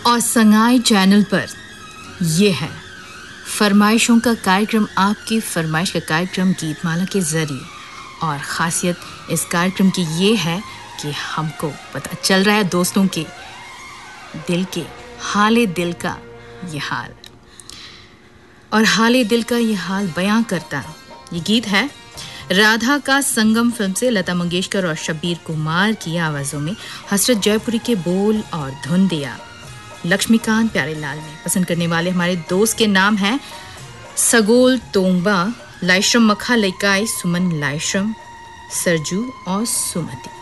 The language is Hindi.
और संगाई चैनल पर ये है फरमाइशों का कार्यक्रम, आपकी फरमाइश का कार्यक्रम गीतमाला के ज़रिए। और ख़ासियत इस कार्यक्रम की ये है कि हमको पता चल रहा है दोस्तों के दिल के हाले दिल का ये हाल, और हाले दिल का ये हाल बयां करता ये गीत है राधा का संगम फिल्म से लता मंगेशकर और शब्बीर कुमार की आवाज़ों में। हसरत जयपुरी के बोल और धुन दिया लक्ष्मीकांत प्यारेलाल ने। पसंद करने वाले हमारे दोस्त के नाम हैं सगोल तोंगबा, लाइश्रम मखा लइकाई, सुमन लाइश्रम, सरजू और सुमति।